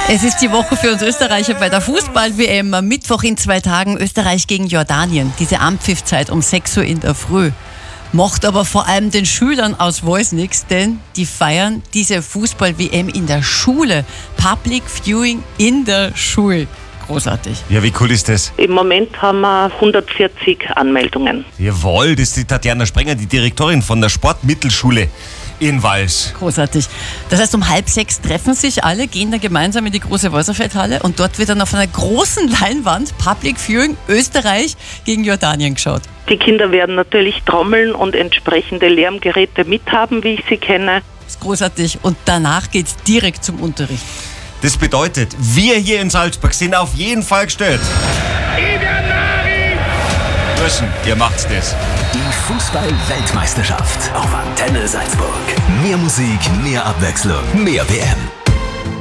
Es ist die Woche für uns Österreicher bei der Fußball-WM. Am Mittwoch in 2 Tagen Österreich gegen Jordanien. Diese Anpfiffzeit um 6 Uhr in der Früh. Macht aber vor allem den Schülern aus Voice nichts, denn die feiern diese Fußball-WM in der Schule. Public Viewing in der Schule. Großartig. Ja, wie cool ist das? Im Moment haben wir 140 Anmeldungen. Jawohl, das ist die Tatjana Sprenger, die Direktorin von der Sportmittelschule in Wals. Großartig. Das heißt, um 5:30 treffen sich alle, gehen dann gemeinsam in die große Wolserfeldhalle und dort wird dann auf einer großen Leinwand Public Viewing Österreich gegen Jordanien geschaut. Die Kinder werden natürlich Trommeln und entsprechende Lärmgeräte mithaben, wie ich sie kenne. Das ist großartig. Und danach geht's direkt zum Unterricht. Das bedeutet, wir hier in Salzburg sind auf jeden Fall gestellt. Burschen, ihr macht's das. Die Fußball-Weltmeisterschaft auf Antenne Salzburg. Mehr Musik, mehr Abwechslung, mehr WM.